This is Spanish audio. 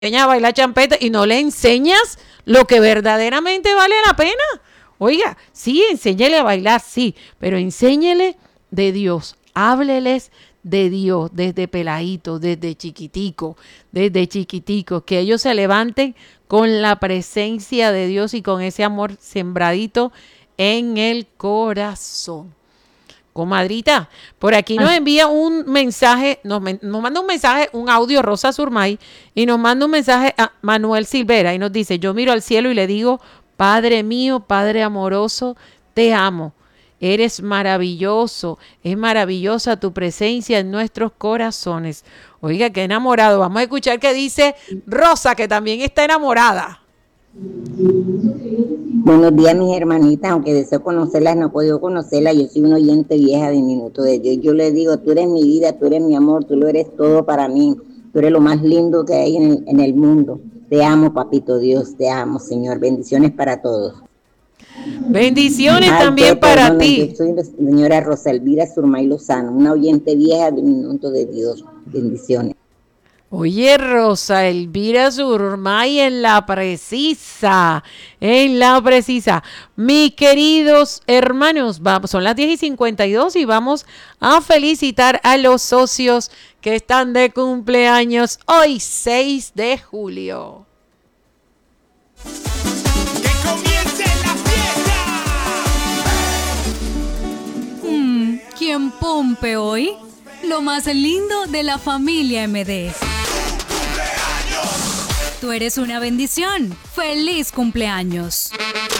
enseñas a bailar champeta y no le enseñas lo que verdaderamente vale la pena. Oiga, sí, enséñele a bailar, sí, pero enséñele de Dios, hábleles de Dios desde peladito, desde chiquitico, que ellos se levanten con la presencia de Dios y con ese amor sembradito en el corazón. Comadrita, por aquí nos envía un mensaje, nos manda un mensaje, un audio Rosa Surmay, y nos manda un mensaje a Manuel Silvera y nos dice: yo miro al cielo y le digo, Padre mío, Padre amoroso, te amo. Eres maravilloso, es maravillosa tu presencia en nuestros corazones. Oiga, qué enamorado. Vamos a escuchar qué dice Rosa, que también está enamorada. Buenos días, mis hermanitas, aunque deseo conocerlas, no he podido conocerlas. Yo soy una oyente vieja de Minuto de Dios. Yo les digo, tú eres mi vida, tú eres mi amor, tú lo eres todo para mí. Tú eres lo más lindo que hay en el mundo. Te amo, papito Dios, te amo, Señor. Bendiciones para todos. Bendiciones también para ti. Yo soy la señora Rosa Elvira Surmay Lozano, una oyente vieja de Minuto de Dios. Bendiciones. Oye, Rosa Elvira Surmay en la precisa. Mis queridos hermanos, son las 10:52 y vamos a felicitar a los socios que están de cumpleaños hoy, 6 de julio. ¡Que comience la fiesta! ¿Quién pompe hoy? Lo más lindo de la familia MD. Tú eres una bendición. ¡Feliz cumpleaños!